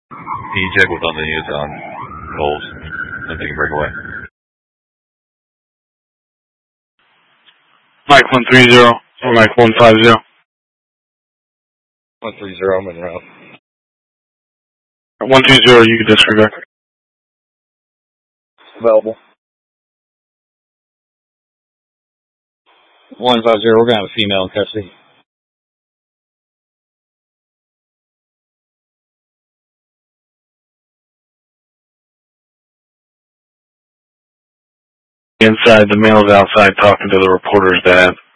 Can you check what's on the news on Coles? If they can break away. Mike 130 or Mike 150. 130, I'm in route. 120, you can disregard. Available. 150, we're going to have a female in custody. Inside, the male's outside talking to the reporter's dad.